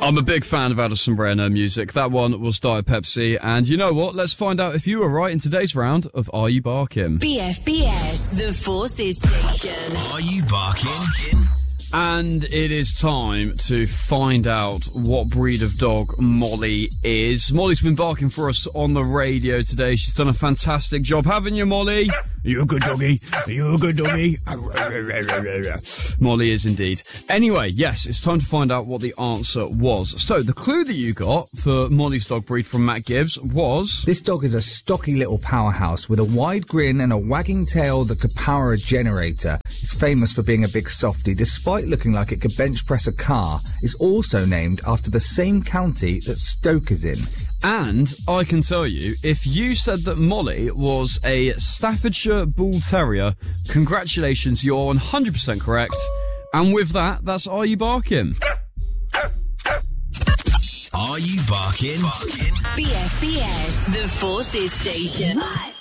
I'm a big fan of Addison Rae music. That one was Diet Pepsi. And you know what? Let's find out if you were right in today's round of Are You Barking? BFBS, the Forces Station. Are you barking? And it is time to find out what breed of dog Molly is. Molly's been barking for us on the radio today. She's done a fantastic job, haven't you, Molly? Are you a good doggy? Are you a good doggy? Molly is indeed. Anyway, yes, it's time to find out what the answer was. So, the clue that you got for Molly's dog breed from Matt Gibbs was... This dog is a stocky little powerhouse with a wide grin and a wagging tail that could power a generator. It's famous for being a big softie, despite looking like it could bench press a car. It's also named after the same county that Stoke is in. And I can tell you, if you said that Molly was a Staffordshire Bull Terrier, congratulations, you're 100% correct. And with that, that's Are You Barking? Are you barking? BFBS, the Forces Station.